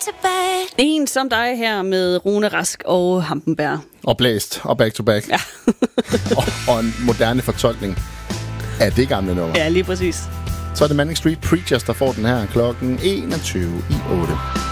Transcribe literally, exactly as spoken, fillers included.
tilbage. En som dig her med Rune Rask og Hampenberg. Og blæst, og back to back. Ja. og, og en moderne fortolkning af det gamle nummer. Ja, lige præcis. Så er det Manic Street Preachers, der får den her klokken enogtyve i otte.